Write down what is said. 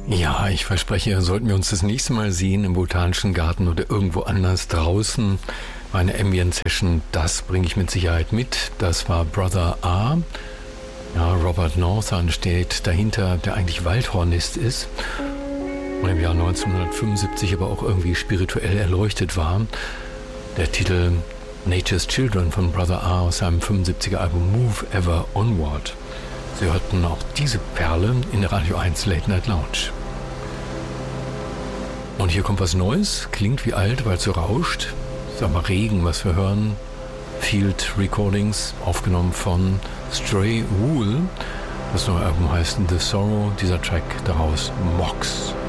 Ja, ich verspreche, sollten wir uns das nächste Mal sehen im Botanischen Garten oder irgendwo anders draußen. Meine Ambient-Session, das bringe ich mit Sicherheit mit. Das war Brother A. Ja, Robert Northern steht dahinter, der eigentlich Waldhornist ist und im Jahr 1975 aber auch irgendwie spirituell erleuchtet war. Der Titel Nature's Children von Brother A aus seinem 75er Album Move Ever Onward. Sie hörten auch diese Perle in der Radio 1 Late Night Lounge. Und hier kommt was Neues, klingt wie alt, weil es so rauscht. Ist aber Regen, was wir hören. Field Recordings, aufgenommen von Stray Wool. Das neue Album heißt The Sorrow, dieser Track daraus Mox.